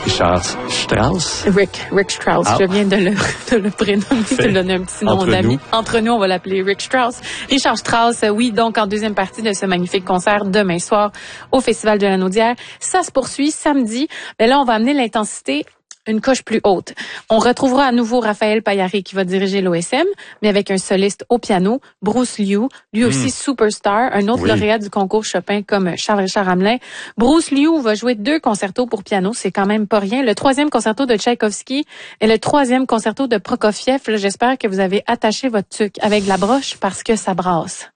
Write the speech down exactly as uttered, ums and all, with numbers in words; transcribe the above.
Richard Strauss. Rick, Rick Strauss. Ah. Je viens de le, de le prénommer, de donner un petit nom d'ami. Entre nous, on va l'appeler Rick Strauss. Richard Strauss, oui, donc en deuxième partie de ce magnifique concert demain soir au Festival de la Naudière. Ça se poursuit samedi. Mais là, on va amener l'intensité une coche plus haute. On retrouvera à nouveau Raphaël Paillaré qui va diriger l'O S M, mais avec un soliste au piano, Bruce Liu, lui aussi mmh. superstar, un autre oui. lauréat du concours Chopin comme Charles-Richard Hamelin. Bruce Liu va jouer deux concertos pour piano, c'est quand même pas rien. Le troisième concerto de Tchaïkovski et le troisième concerto de Prokofiev. Là, j'espère que vous avez attaché votre tuque avec la broche parce que ça brasse.